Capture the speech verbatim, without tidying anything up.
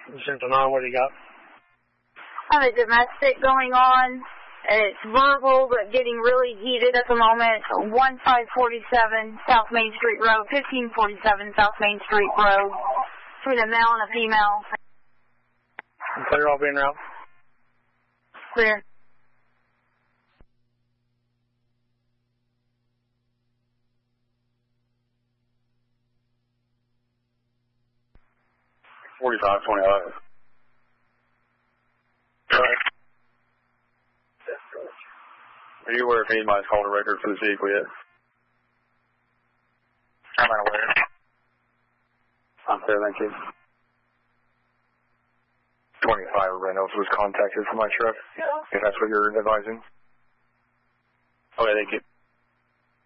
Central nine, what do you got? I have a domestic going on. It's verbal, but getting really heated at the moment. one five four seven South Main Street Road, fifteen forty-seven South Main Street Road, between a male and a female. Clear, all being route. Clear. forty-five twenty-five. Are you aware if anybody's called a record for this vehicle yet? I'm not aware. I'm clear, thank you. twenty-five Reynolds was contacted for my truck, if that's what you're advising. Okay, thank you.